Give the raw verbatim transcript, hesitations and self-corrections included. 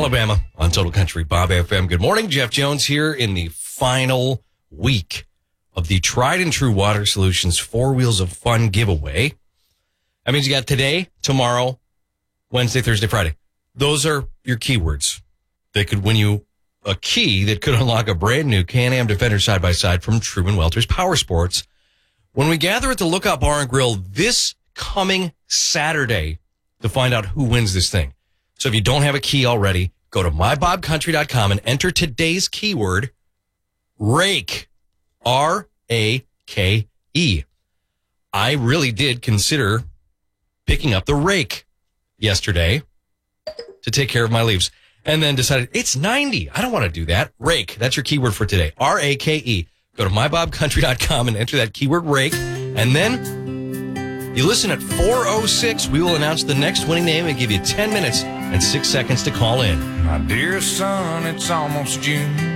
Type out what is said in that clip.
Alabama on Total Country Bob F M. Good morning. Jeff Jones here in the final week of the Tried and True Water Solutions Four Wheels of Fun giveaway. That means you got today, tomorrow, Wednesday, Thursday, Friday. Those are your keywords. They could win you a key that could unlock a brand new Can-Am Defender side-by-side from Truman Welter's Power Sports when we gather at the Lookout Bar and Grill this coming Saturday to find out who wins this thing. So if you don't have a key already, go to my bob country dot com and enter today's keyword, rake, R A K E. I really did consider picking up the rake yesterday to take care of my leaves and then decided it's ninety. I don't want to do that. Rake, that's your keyword for today, R A K E. Go to my bob country dot com and enter that keyword rake, and then you listen at four oh six. We will announce the next winning name and give you ten minutes and six seconds to call in. My dear son, it's almost June.